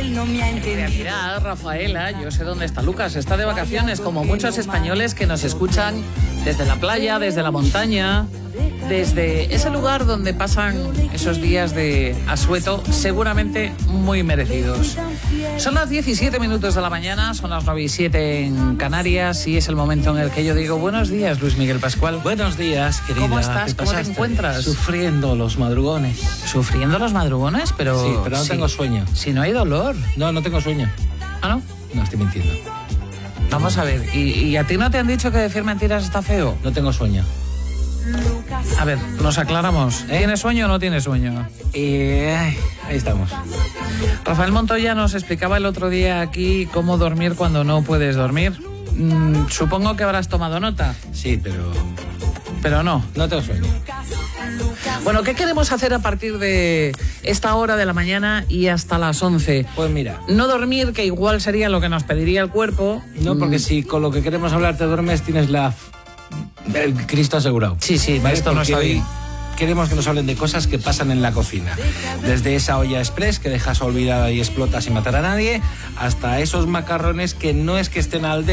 él no me ha entendido. Mira, Rafaela, yo sé dónde está Lucas. Está de vacaciones, como muchos españoles que nos escuchan desde la playa, desde la montaña, desde ese lugar donde pasan esos días de asueto, seguramente muy merecidos. Son las 17 minutos de la mañana, son las 9:07 en Canarias y es el momento en el que yo digo buenos días, Luis Miguel Pascual. Buenos días, querida. ¿Cómo estás? ¿Cómo te encuentras? Sufriendo los madrugones. ¿Sufriendo los madrugones? Pero sí, pero no tengo sueño. Si no hay dolor. No tengo sueño. ¿Ah, no? No, estoy mintiendo. Vamos a ver, ¿y a ti no te han dicho que decir mentiras está feo? No tengo sueño. A ver, nos aclaramos. ¿Tienes sueño o no tienes sueño? Ahí estamos. Rafael Montoya nos explicaba el otro día aquí cómo dormir cuando no puedes dormir. Supongo que habrás tomado nota. Sí, pero no. No tengo sueño. Bueno, ¿qué queremos hacer a partir de esta hora de la mañana y hasta las 11? Pues mira. No dormir, que igual sería lo que nos pediría el cuerpo. No, porque si con lo que queremos hablar te duermes, tienes el Cristo asegurado. Sí, ¿Vale? esto no está bien. Queremos que nos hablen de cosas que pasan en la cocina. Desde esa olla express que dejas olvidada y explota sin matar a nadie, hasta esos macarrones que no es que estén al